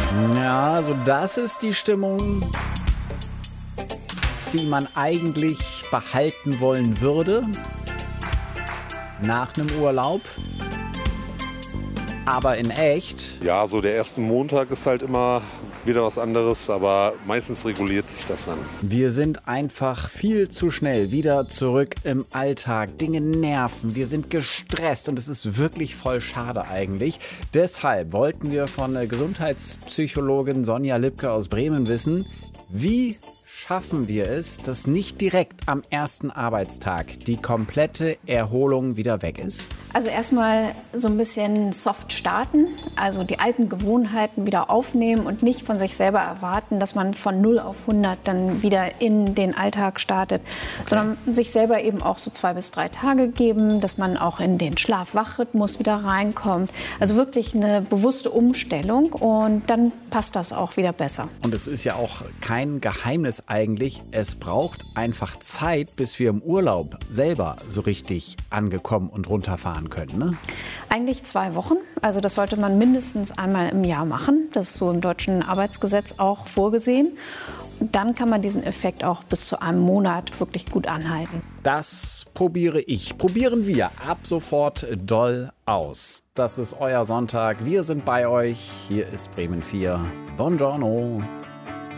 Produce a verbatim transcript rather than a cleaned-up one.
Ja, also das ist die Stimmung, die man eigentlich behalten wollen würde nach einem Urlaub. Aber in echt. Ja, so der erste Montag ist halt immer wieder was anderes, aber meistens reguliert sich das dann. Wir sind einfach viel zu schnell wieder zurück im Alltag. Dinge nerven, wir sind gestresst und es ist wirklich voll schade eigentlich. Deshalb wollten wir von der Gesundheitspsychologin Sonja Lipke aus Bremen wissen, wie schaffen wir es, dass nicht direkt am ersten Arbeitstag die komplette Erholung wieder weg ist? Also erstmal so ein bisschen soft starten, also die alten Gewohnheiten wieder aufnehmen und nicht von sich selber erwarten, dass man von null auf hundert dann wieder in den Alltag startet, okay. sondern sich selber eben auch so zwei bis drei Tage geben, dass man auch in den Schlaf-Wach-Rhythmus wieder reinkommt. Also wirklich eine bewusste Umstellung und dann passt das auch wieder besser. Und es ist ja auch kein Geheimnis eigentlich, es braucht einfach Zeit, bis wir im Urlaub selber so richtig angekommen und runterfahren können, ne? Eigentlich zwei Wochen. Also das sollte man mindestens einmal im Jahr machen. Das ist so im deutschen Arbeitsgesetz auch vorgesehen. Und dann kann man diesen Effekt auch bis zu einem Monat wirklich gut anhalten. Das probiere ich. Probieren wir ab sofort doll aus. Das ist euer Sonntag. Wir sind bei euch. Hier ist Bremen vier. Buongiorno.